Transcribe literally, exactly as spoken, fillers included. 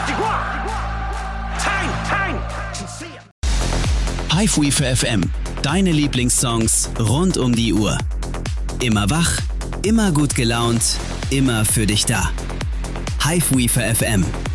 Hiveweaver F M, deine Lieblingssongs rund um die Uhr. Immer wach, immer gut gelaunt, immer für dich da. Hiveweaver F M.